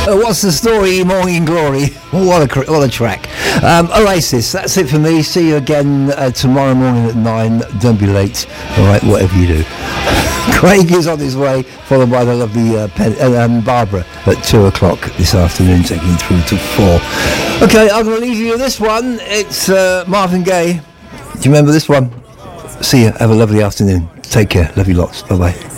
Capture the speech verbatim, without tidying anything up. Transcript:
Uh, what's the story? Morning Glory. What a what a track. Um, Oasis. That's it for me. See you again uh, tomorrow morning at nine. Don't be late. All right, whatever you do. Craig is on his way, followed by the lovely uh, Pen- uh, um, Barbara at two o'clock this afternoon, taking you through to four. Okay, I'm going to leave you with this one. It's uh, Marvin Gaye. Do you remember this one? See you. Have a lovely afternoon. Take care. Love you lots. Bye bye.